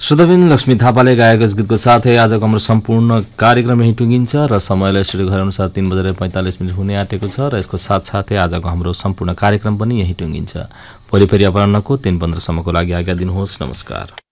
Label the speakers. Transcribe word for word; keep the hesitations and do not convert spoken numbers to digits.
Speaker 1: श्रोताबिन लक्ष्मी थापाले गाएको यस गीतको साथै आजको हाम्रो सम्पूर्ण कार्यक्रम यही टुङ्गिन्छ र समयलाई स्टुडियो घर अनुसार तीन बजेर पैंतालिस मिनट हुने आँटेको छ र यसको साथसाथै आजको हाम्रो सम्पूर्ण कार्यक्रम पनि यही टुङ्गिन्छ। भोलि फेरि अपराह्नको तीन पन्ध्रसम्मको लागि आज्ञा दिनुहोस्। नमस्कार।